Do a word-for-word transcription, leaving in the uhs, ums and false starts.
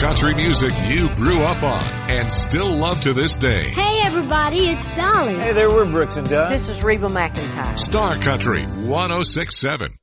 country music you grew up on and still love to this day. Hey, everybody, it's Dolly. Hey there, we're Brooks and Dunn. This is Reba McEntire. Star Country one oh six point seven.